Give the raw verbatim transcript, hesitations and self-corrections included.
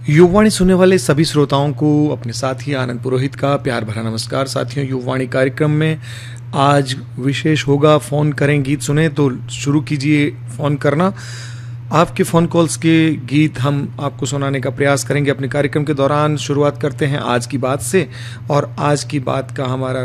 युववाणी सुनने वाले सभी श्रोताओं को अपने साथी आनंद पुरोहित का प्यार भरा नमस्कार। साथियों, युववाणी कार्यक्रम में आज विशेष होगा फोन करें गीत सुने, तो शुरू कीजिए फोन करना। आपके फ़ोन कॉल्स के गीत हम आपको सुनाने का प्रयास करेंगे अपने कार्यक्रम के दौरान। शुरुआत करते हैं आज की बात से, और आज की बात का हमारा